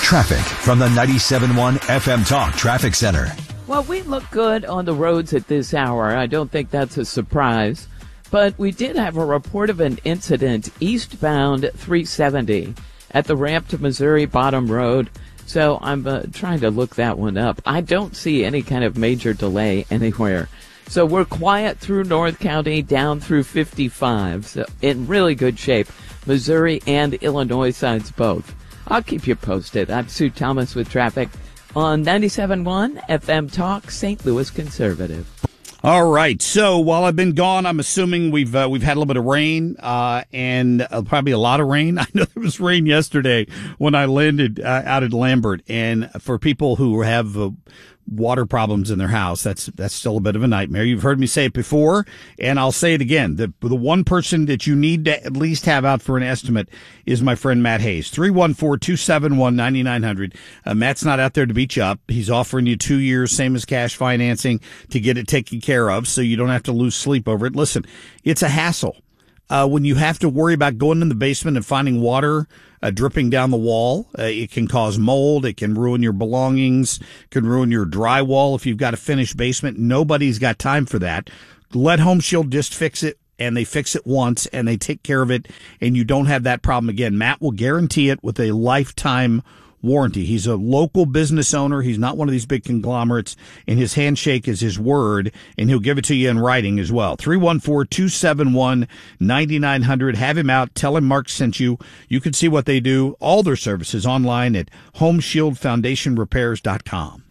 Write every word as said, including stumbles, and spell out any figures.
Traffic from the ninety-seven point one F M Talk Traffic Center. Well, we look good on the roads at this hour. I don't think that's a surprise. But we did have a report of an incident eastbound three seventy at the ramp to Missouri Bottom Road. So I'm uh, trying to look that one up. I don't see any kind of major delay anywhere. So we're quiet through North County down through fifty-five. So in really good shape. Missouri and Illinois sides both. I'll keep you posted. I'm Sue Thomas with traffic on ninety-seven point one F M Talk, Saint Louis Conservative. All right. So while I've been gone, I'm assuming we've uh, we've had a little bit of rain uh, and uh, probably a lot of rain. I know there was rain yesterday when I landed uh, out at Lambert. And for people who have uh, water problems in their house, that's that's still a bit of a nightmare. You've heard me say it before, and I'll say it again. The the one person that you need to at least have out for an estimate is my friend Matt Hayes. three one four, two seven one, nine nine zero zero. Uh, Matt's not out there to beat you up. He's offering you two years, same as cash financing, to get it taken care of so you don't have to lose sleep over it. Listen, it's a hassle. Uh, when you have to worry about going in the basement and finding water uh, dripping down the wall, uh, it can cause mold. It can ruin your belongings, can ruin your drywall if you've got a finished basement. Nobody's got time for that. Let Home Shield just fix it, and they fix it once, and they take care of it, and you don't have that problem again. Matt will guarantee it with a lifetime warranty. He's a local business owner. He's not one of these big conglomerates, and his handshake is his word, and he'll give it to you in writing as well. three one four, two seven one, nine nine zero zero. Have him out. Tell him Mark sent you. You can see what they do, all their services online at home shield foundation repairs dot com.